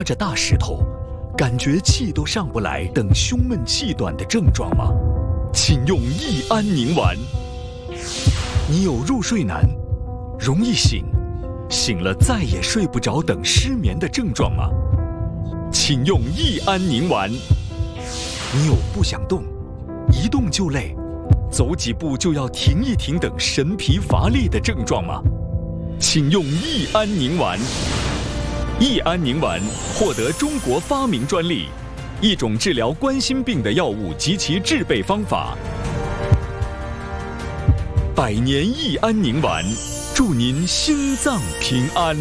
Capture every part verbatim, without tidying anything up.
着大石头，感觉气都上不来等胸闷气短的症状吗？请用益安宁丸。你有入睡难、容易醒、醒了再也睡不着等失眠的症状吗？请用益安宁丸。你有不想动、一动就累、走几步就要停一停等神疲乏力的症状吗？请用益安宁丸。益安宁丸获得中国发明专利，一种治疗冠心病的药物及其制备方法。百年益安宁丸，祝您心脏平安。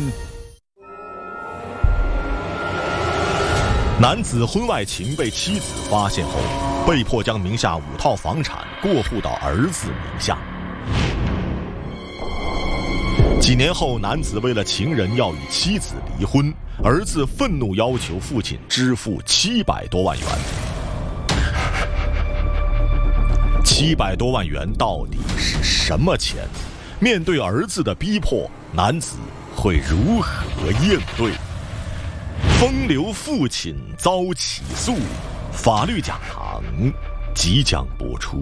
男子婚外情被妻子发现后，被迫将名下五套房产过户到儿子名下。几年后，男子为了情人要与妻子离婚，儿子愤怒要求父亲支付七百多万元。七百多万元到底是什么钱？面对儿子的逼迫，男子会如何应对？风流父亲遭起诉，法律讲堂即将播出。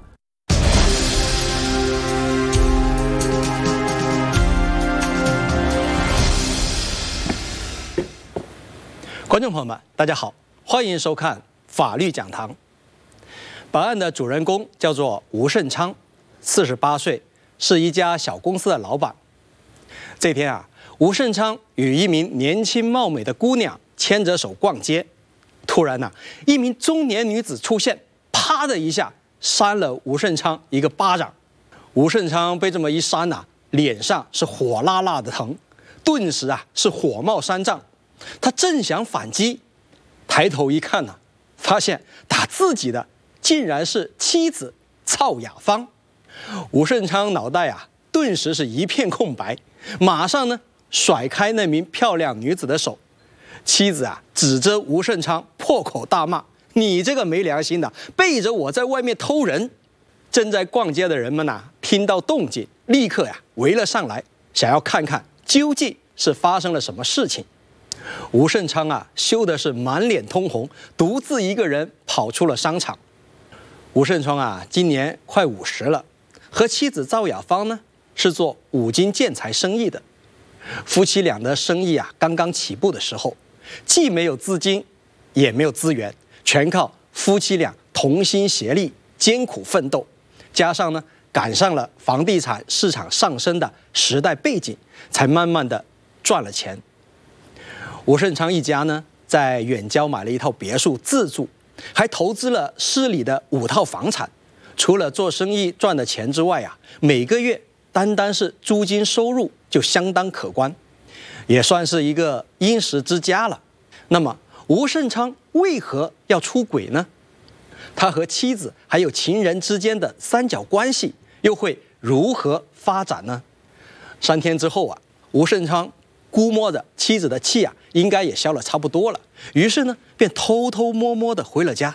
观众朋友们，大家好，欢迎收看法律讲堂。本案的主人公叫做吴胜昌，四十八岁，是一家小公司的老板。这天啊，吴胜昌与一名年轻貌美的姑娘牵着手逛街，突然呢、啊，一名中年女子出现，啪的一下扇了吴胜昌一个巴掌。吴胜昌被这么一扇呐、啊，脸上是火辣辣的疼，顿时啊是火冒三丈。他正想反击，抬头一看呢、啊，发现打自己的竟然是妻子曹雅芳。吴胜昌脑袋啊顿时是一片空白，马上呢甩开那名漂亮女子的手。妻子啊指着吴胜昌破口大骂：“你这个没良心的，背着我在外面偷人！”正在逛街的人们呐、啊，听到动静，立刻呀、啊、围了上来，想要看看究竟是发生了什么事情。吴胜昌啊，羞的是满脸通红，独自一个人跑出了商场。吴胜昌啊，今年快五十了，和妻子赵雅芳呢是做五金建材生意的。夫妻俩的生意啊，刚刚起步的时候，既没有资金，也没有资源，全靠夫妻俩同心协力、艰苦奋斗，加上呢赶上了房地产市场上升的时代背景，才慢慢的赚了钱。吴胜昌一家呢，在远郊买了一套别墅自住，还投资了市里的五套房产。除了做生意赚的钱之外啊，每个月单单是租金收入就相当可观，也算是一个殷实之家了。那么，吴胜昌为何要出轨呢？他和妻子还有情人之间的三角关系又会如何发展呢？三天之后啊，吴胜昌估摸着妻子的气啊，应该也消了差不多了，于是呢，便偷偷摸摸的回了家。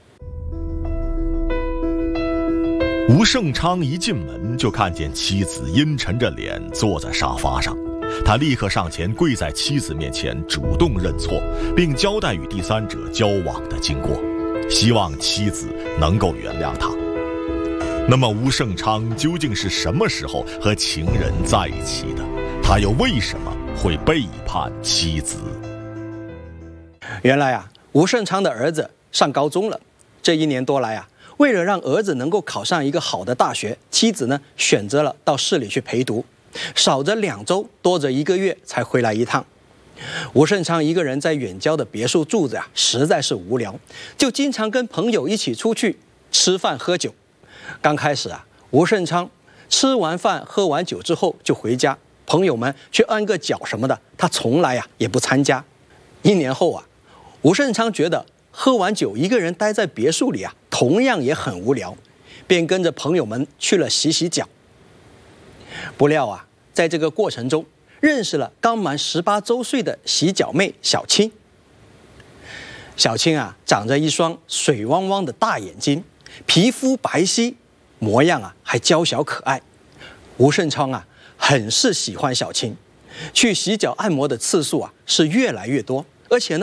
吴胜昌一进门就看见妻子阴沉着脸坐在沙发上，他立刻上前跪在妻子面前主动认错，并交代与第三者交往的经过，希望妻子能够原谅他。那么吴胜昌究竟是什么时候和情人在一起的？他又为什么会背叛妻子？ 原来啊，吴胜昌的儿子上高中了，这一年多来啊，为了让儿子能够考上一个好的大学，妻子呢选择了到市里去陪读，少则两周，多则一个月才回来一趟。吴胜昌一个人在远郊的别墅住着啊，实在是无聊，就经常跟朋友一起出去吃饭喝酒。刚开始啊，吴胜昌吃完饭喝完酒之后就回家，朋友们去按个脚什么的，他从来啊也不参加。一年后啊，吴胜昌觉得喝完酒一个人待在别墅里啊，同样也很无聊，便跟着朋友们去了洗洗脚。不料啊，在这个过程中，认识了刚满十八周岁的洗脚妹小青。小青啊，长着一双水汪汪的大眼睛，皮肤白皙，模样啊还娇小可爱。吴胜昌啊，很是喜欢小青，去洗脚按摩的次数啊是越来越多。 而且呢，